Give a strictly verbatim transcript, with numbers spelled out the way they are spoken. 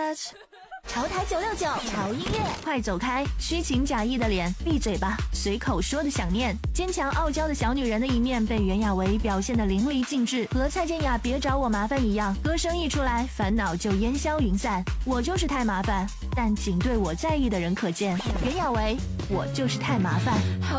潮台九六九，潮音乐， 快走开！虚情假意的脸，闭嘴吧！随口说的想念，坚强傲娇的小女人的一面被袁娅维表现得淋漓尽致，和蔡健雅别找我麻烦一样，歌声一出来，烦恼就烟消云散。我就是太麻烦，但仅对我在意的人可见。袁娅维，我就是太麻烦。 好